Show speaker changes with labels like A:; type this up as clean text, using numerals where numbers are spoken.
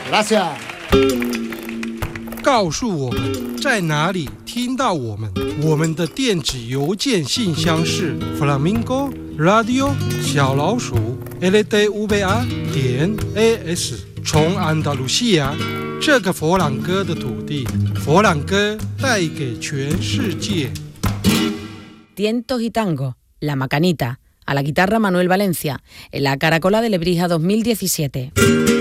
A: Gracias。
B: 告诉我们在哪里听到我们。我们的电子邮件信箱是 flamingo radio_ldva.as。从安达卢西亚这个佛朗哥的土地，佛朗哥带给全世界。
C: Tientos y tango, La Macanita, a la guitarra Manuel Valencia, en la Caracola de Lebrija 2017.